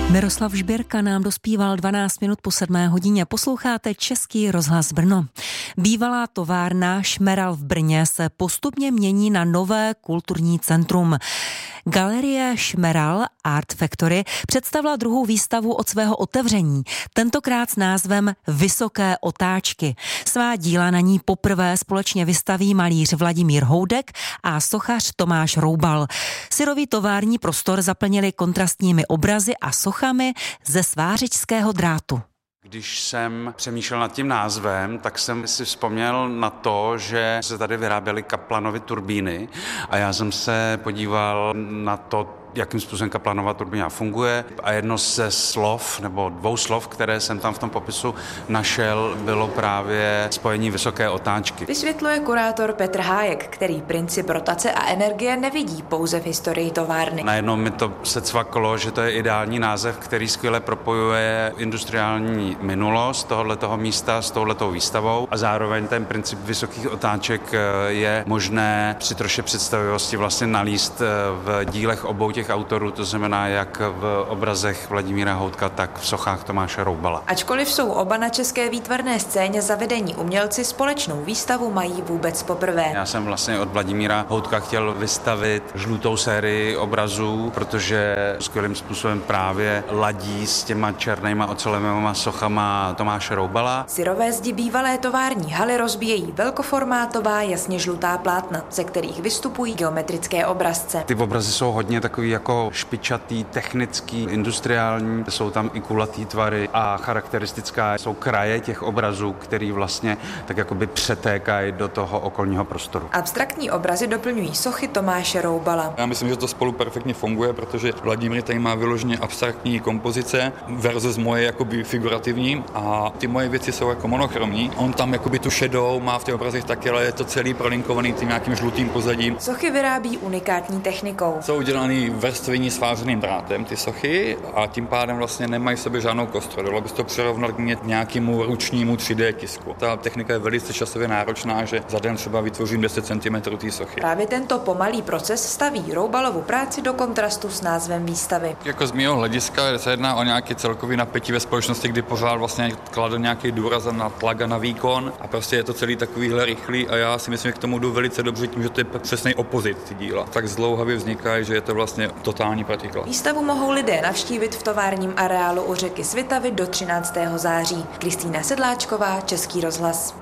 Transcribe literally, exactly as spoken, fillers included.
Miroslav Žbírka nám dospíval dvanáct minut po sedmé hodině. Posloucháte Český rozhlas Brno. Bývalá továrna Šmeral v Brně se postupně mění na nové kulturní centrum. Galerie Šmeral Art Factory představila druhou výstavu od svého otevření, tentokrát s názvem Vysoké otáčky. Svá díla na ní poprvé společně vystaví malíř Vladimír Houdek a sochař Tomáš Roubal. Syrový tovární prostor zaplnili kontrastními obrazy a sochami ze svářičského drátu. Když jsem přemýšlel nad tím názvem, tak jsem si vzpomněl na to, že se tady vyráběly Kaplanovy turbíny a já jsem se podíval na to, jakým způsobem Kaplanova turbína funguje. A jedno ze slov, nebo dvou slov, které jsem tam v tom popisu našel, bylo právě spojení vysoké otáčky. Vysvětluje kurátor Petr Hájek, který princip rotace a energie nevidí pouze v historii továrny. Najednou mi to se cvaklo, že to je ideální název, který skvěle propojuje industriální minulost tohoto místa s touhletou výstavou a zároveň ten princip vysokých otáček je možné při troše představivosti vlastně nalíst v dílech obou těch autorů, to znamená jak v obrazech Vladimíra Houdka, tak v sochách Tomáše Roubala. Ačkoliv jsou oba na české výtvarné scéně zavedení umělci, společnou výstavu mají vůbec poprvé. Já jsem vlastně od Vladimíra Houdka chtěl vystavit žlutou sérii obrazů, protože skvělým způsobem právě ladí s těma černýma ocelovými sochama Tomáše Roubala. Syrové zdi bývalé tovární haly rozbíjejí velkoformátová jasně žlutá plátna, ze kterých vystupují geometrické obrazce. Ty obrazy jsou hodně takový jako špičatý, technický, industriální, jsou tam i kulatý tvary a charakteristická jsou kraje těch obrazů, který vlastně tak jakoby přetékají do toho okolního prostoru. Abstraktní obrazy doplňují sochy Tomáše Roubala. Já myslím, že to spolu perfektně funguje, protože Vladimír tady má vyloženě abstraktní kompozice versus moje jakoby figurativní a ty moje věci jsou jako monochromní. On tam jakoby tu šedou má v těch obrazech taky, ale je to celý prolinkovaný tím nějakým žlutým pozadím. Sochy vyrábí unikátní technikou. Jsou udělaný vrstvení svářeným drátem ty sochy a tím pádem vlastně nemají v sobě žádnou kostru. Dalo by se to přirovnat k nějakému ručnímu tři dé tisku. Ta technika je velice časově náročná, že za den třeba vytvořím deset centimetrů té sochy. Právě tento pomalý proces staví Roubalovu práci do kontrastu s názvem výstavy. Jako z mého hlediska se jedná o nějaké celkový napětí ve společnosti, kdy pořád vlastně klade nějaký důraz na tlak a na výkon a prostě je to celý takovýhle rychlý a já si myslím, že k tomu jdu velice dobře tím, že to je přesný opozit ty díla. Tak zdlouhavě vznikají, že je to vlastně totální protiklad. Výstavu mohou lidé navštívit v továrním areálu u řeky Svitavy do třináctého září. Kristýna Sedláčková, Český rozhlas.